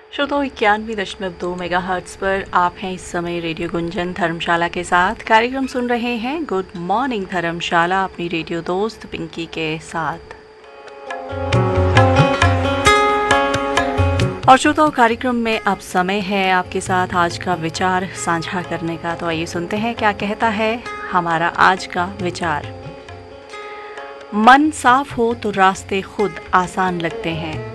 श्रोताओ 91.2 megahertz पर आप हैं इस समय रेडियो गुंजन धर्मशाला के साथ। कार्यक्रम सुन रहे हैं गुड मॉर्निंग धर्मशाला अपनी रेडियो दोस्त पिंकी के साथ। और श्रोताओ कार्यक्रम में अब समय है आपके साथ आज का विचार साझा करने का। तो आइए सुनते हैं क्या कहता है हमारा आज का विचार। मन साफ हो तो रास्ते खुद आसान लगते हैं।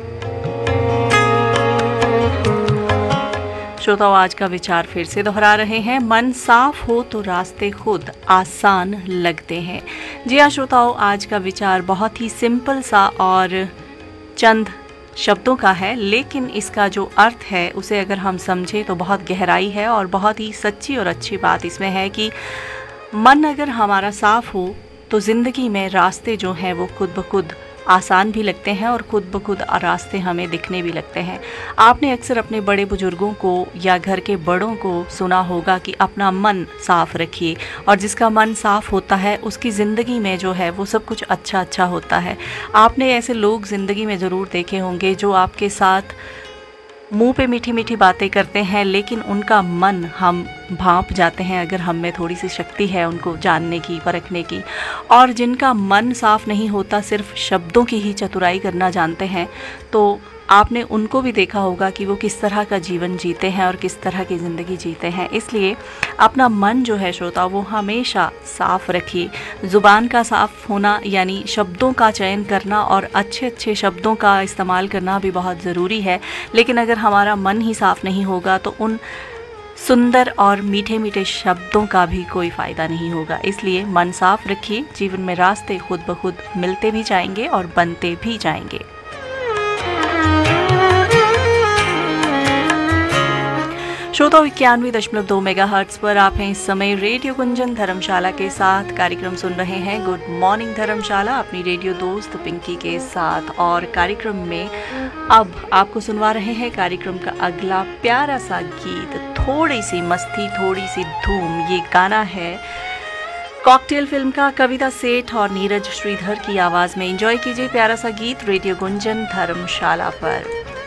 श्रोताओं आज का विचार फिर से दोहरा रहे हैं। मन साफ हो तो रास्ते खुद आसान लगते हैं। जी हाँ श्रोताओं, आज का विचार बहुत ही सिंपल सा और चंद शब्दों का है, लेकिन इसका जो अर्थ है उसे अगर हम समझें तो बहुत गहराई है और बहुत ही सच्ची और अच्छी बात इसमें है कि मन अगर हमारा साफ हो तो ज़िंदगी में रास्ते जो हैं वो खुद ब खुद आसान भी लगते हैं और खुद ब खुद रास्ते हमें दिखने भी लगते हैं। आपने अक्सर अपने बड़े बुजुर्गों को या घर के बड़ों को सुना होगा कि अपना मन साफ रखिए, और जिसका मन साफ होता है उसकी ज़िंदगी में जो है वो सब कुछ अच्छा होता है। आपने ऐसे लोग ज़िंदगी में ज़रूर देखे होंगे जो आपके साथ मुंह पे मीठी मीठी बातें करते हैं, लेकिन उनका मन हम भांप जाते हैं अगर हम में थोड़ी सी शक्ति है उनको जानने की, परखने की। और जिनका मन साफ नहीं होता, सिर्फ शब्दों की ही चतुराई करना जानते हैं, तो आपने उनको भी देखा होगा कि वो किस तरह का जीवन जीते हैं और किस तरह की ज़िंदगी जीते हैं। इसलिए अपना मन जो है श्रोता वो हमेशा साफ़ रखिए। ज़ुबान का साफ़ होना यानी शब्दों का चयन करना और अच्छे शब्दों का इस्तेमाल करना भी बहुत ज़रूरी है, लेकिन अगर हमारा मन ही साफ़ नहीं होगा तो उन सुंदर और मीठे मीठे शब्दों का भी कोई फ़ायदा नहीं होगा। इसलिए मन साफ़ रखिए, जीवन में रास्ते खुद ब खुद मिलते भी जाएंगे और बनते भी जाएंगे। श्रोताओ 91.2 मेगाहर्ट्ज़ पर आप हैं इस समय रेडियो गुंजन धर्मशाला के साथ। कार्यक्रम सुन रहे हैं गुड मॉर्निंग धर्मशाला अपनी रेडियो दोस्त पिंकी के साथ। और कार्यक्रम में अब आपको सुनवा रहे हैं कार्यक्रम का अगला प्यारा सा गीत, थोड़ी सी मस्ती थोड़ी सी धूम। ये गाना है कॉकटेल फिल्म का, कविता सेठ और नीरज श्रीधर की आवाज़ में। एंजॉय कीजिए प्यारा सा गीत रेडियो गुंजन धर्मशाला पर।